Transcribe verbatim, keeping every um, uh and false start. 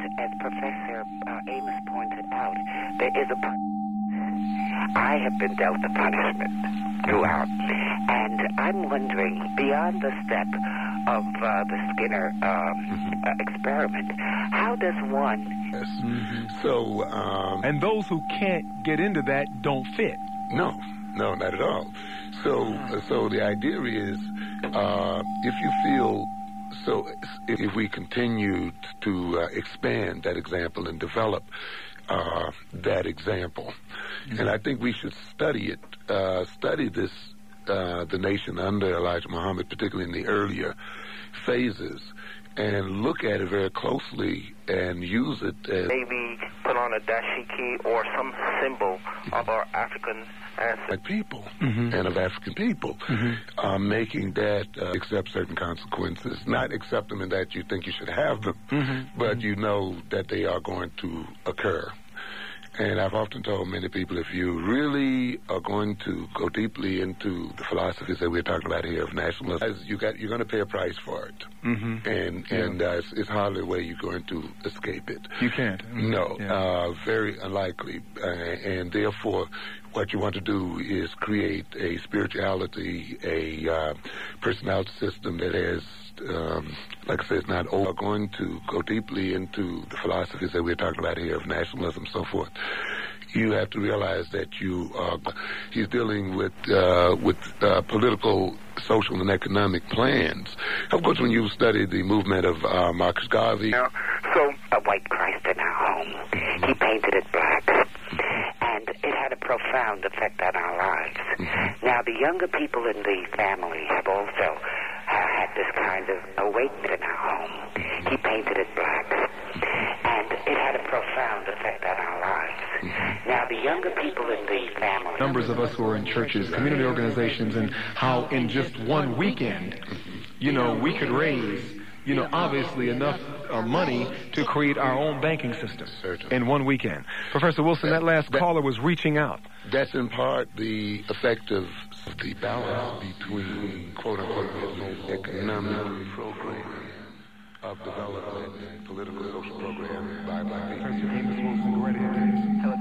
as Professor uh, Amos pointed out, there is a... I have been dealt the punishment throughout. And I'm wondering, beyond the step of uh, the Skinner um, mm-hmm. uh, experiment, how does one... Yes. Mm-hmm. So... Um, and those who can't get into that don't fit. No, no, not at all. So, uh, so the idea is, uh, if you feel... So if we continue to uh, expand that example and develop uh, that example, mm-hmm. and I think we should study it, uh, study this, uh, the nation under Elijah Muhammad, particularly in the earlier phases, and look at it very closely and use it as... Maybe put on a dashiki or some symbol of our African ancestors. People mm-hmm. and of African people, mm-hmm. uh, making that uh, accept certain consequences. Not accept them in that you think you should have them, mm-hmm. but mm-hmm. you know that they are going to occur. And I've often told many people, if you really are going to go deeply into the philosophies that we're talking about here of nationalism, you got, you're going to pay a price for it. Mm-hmm. And yeah. and uh, it's, it's hardly a way you're going to escape it. You can't. No, yeah. uh, very unlikely. Uh, and therefore, what you want to do is create a spirituality, a uh, personality system that has, um, like I said, it's not over. Going to go deeply into the philosophies that we're talking about here of nationalism and so forth. You have to realize that you are, he's dealing with uh, with uh, political, social, and economic plans. Of course, when you study the movement of uh, Marcus Garvey. Now, so a white Christ in our home, mm-hmm. he painted it black, and it had a profound effect on our lives. Mm-hmm. Now, the younger people in the family have also uh, had this kind of awakening in our home. Mm-hmm. He painted it black, and it had a profound effect on our lives. Mm-hmm. Now, the younger people in the family... Numbers of us who are in churches, community organizations, and how in just one weekend, you know, we could raise, you know, obviously enough uh, money to create our own banking system Certainly. in one weekend. Professor Wilson, that, that last that, caller was reaching out. That's in part the effect of the balance between, quote-unquote, economic program of development, political, social program by black people. Professor Amos Wilson, go right ahead.